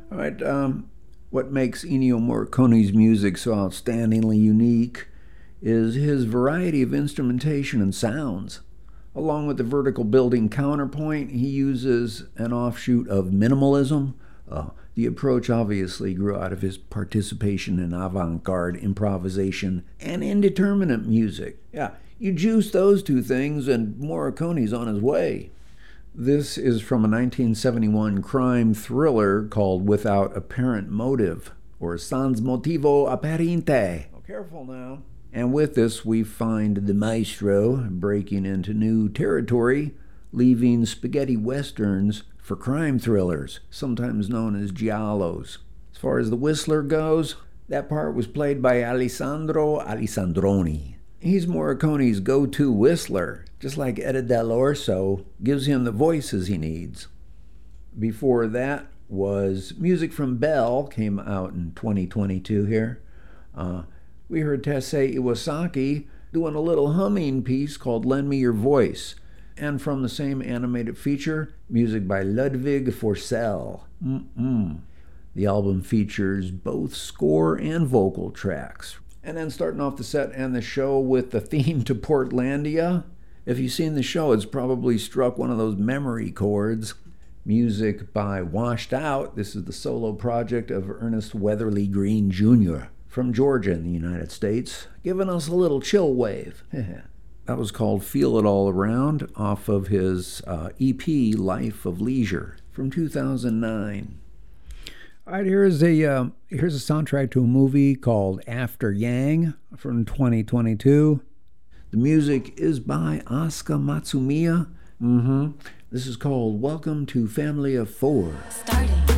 All right, what makes Ennio Morricone's music so outstandingly unique is his variety of instrumentation and sounds. Along with the vertical building counterpoint, he uses an offshoot of minimalism. The approach obviously grew out of his participation in avant-garde improvisation and indeterminate music. Yeah, you juice those two things and Morricone's on his way. This is from a 1971 crime thriller called Without Apparent Motive, or Sans Motivo Apparente. Oh, careful now. And with this, we find the maestro breaking into new territory, leaving spaghetti westerns for crime thrillers, sometimes known as giallos. As far as the whistler goes, that part was played by Alessandro Alessandroni. He's Morricone's go-to whistler, just like Eddie Dell'Orso gives him the voices he needs. Before that was music from Bell, came out in 2022 here. We heard Taisei Iwasaki doing a little humming piece called Lend Me Your Voice. And from the same animated feature, music by Ludwig Forsell. The album features both score and vocal tracks. And then starting off the set and the show with the theme to Portlandia. If you've seen the show, it's probably struck one of those memory chords. Music by Washed Out. This is the solo project of Ernest Weatherly Green Jr. from Georgia in the United States, giving us a little chill wave. That was called Feel It All Around, off of his EP Life of Leisure from 2009. All right, here's a soundtrack to a movie called After Yang from 2022. The music is by Asuka Matsumiya. This is called Welcome to Family of Four. Starting